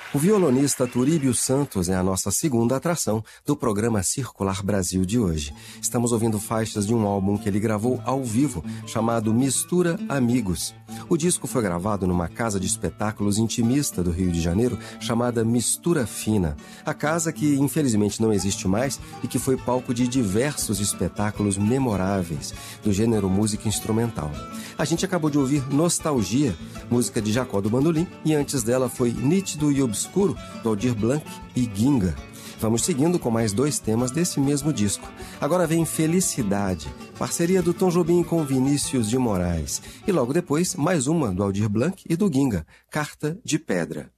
O violonista Turíbio Santos é a nossa segunda atração do programa Circular Brasil de hoje. Estamos ouvindo faixas de um álbum que ele gravou ao vivo, chamado Mistura Amigos. O disco foi gravado numa casa de espetáculos intimista do Rio de Janeiro, chamada Mistura Fina. A casa que infelizmente não existe mais e que foi palco de diversos espetáculos memoráveis do gênero música instrumental. A gente acabou de ouvir Nostalgia, música de Jacó do Bandolim, e antes dela foi Nítido e Obscuro, do Aldir Blanc e Ginga. Vamos seguindo com mais 2 temas desse mesmo disco. Agora vem Felicidade, parceria do Tom Jobim com Vinícius de Moraes. E logo depois, mais uma do Aldir Blanc e do Ginga, Carta de Pedra.